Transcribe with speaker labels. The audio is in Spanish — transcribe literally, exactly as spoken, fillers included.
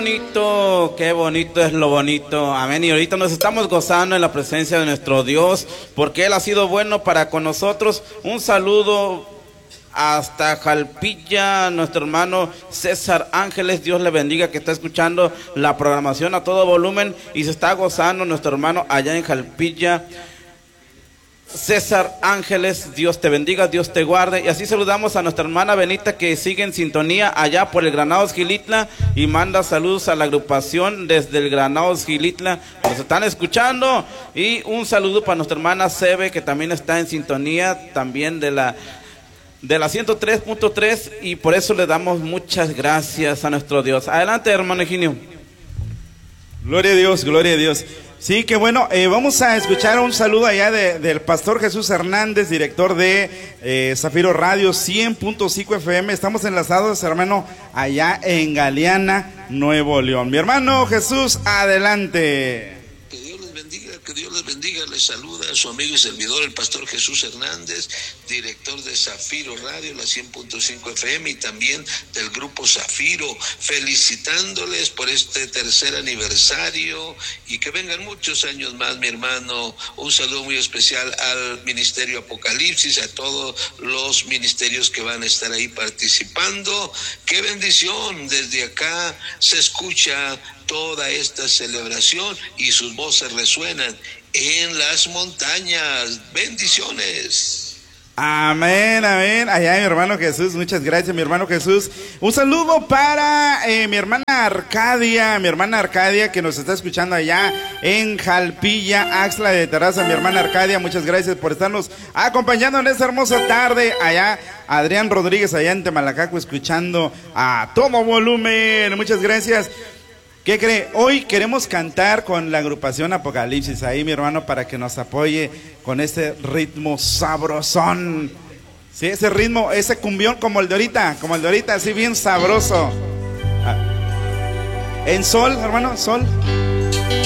Speaker 1: Bonito, qué bonito es lo bonito, amén. Y ahorita nos estamos gozando en la presencia de nuestro Dios, porque Él ha sido bueno para con nosotros. Un saludo hasta Jalpilla, nuestro hermano César Ángeles, Dios le bendiga, que está escuchando la programación a todo volumen y se está gozando nuestro hermano allá en Jalpilla. César Ángeles, Dios te bendiga, Dios te guarde. Y así saludamos a nuestra hermana Benita, que sigue en sintonía allá por el Granados Gilitla, y manda saludos a la agrupación desde el Granados Gilitla, nos están escuchando. Y un saludo para nuestra hermana Sebe, que también está en sintonía también de la de la ciento tres punto tres, y por eso le damos muchas gracias a nuestro Dios. Adelante, hermano Eugenio.
Speaker 2: Gloria a Dios, gloria a Dios. Sí, que bueno, eh, vamos a escuchar un saludo allá de, del pastor Jesús Hernández, director de eh, Zafiro Radio cien punto cinco F M. Estamos enlazados, hermano, allá en Galeana, Nuevo León. Mi hermano Jesús, adelante.
Speaker 3: Que Dios les bendiga, que Dios les bendiga. Les saluda a su amigo y servidor, el pastor Jesús Hernández, director de Zafiro Radio, la cien punto cinco F M, y también del grupo Zafiro, felicitándoles por este tercer aniversario y que vengan muchos años más, mi hermano. Un saludo muy especial al Ministerio Apocalipsis, a todos los ministerios que van a estar ahí participando. ¡Qué bendición! Desde acá se escucha toda esta celebración y sus voces resuenan en las montañas. Bendiciones.
Speaker 2: Amén, amén. Allá mi hermano Jesús, muchas gracias mi hermano Jesús. Un saludo para eh, mi hermana Arcadia, mi hermana Arcadia que nos está escuchando allá en Jalpilla, Axla de Terraza. Mi hermana Arcadia, muchas gracias por estarnos acompañando en esta hermosa tarde. Allá Adrián Rodríguez, allá en Temalacaco, escuchando a todo volumen. Muchas gracias. ¿Qué cree? Hoy queremos cantar con la agrupación Apocalipsis ahí, mi hermano, para que nos apoye con ese ritmo sabrosón. Sí, ese ritmo, ese cumbión como el de ahorita, como el de ahorita, así bien sabroso. En sol, hermano, sol.